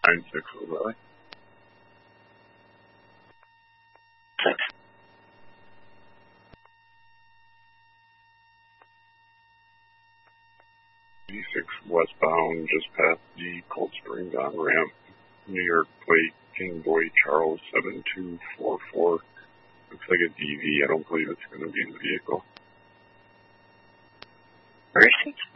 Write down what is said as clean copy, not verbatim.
9-6 was that? 6. D6 westbound, just past the Cold Springs on ramp. New York plate, King Boy Charles 7244. Looks like a DV. I don't believe it's going to be the vehicle. Received.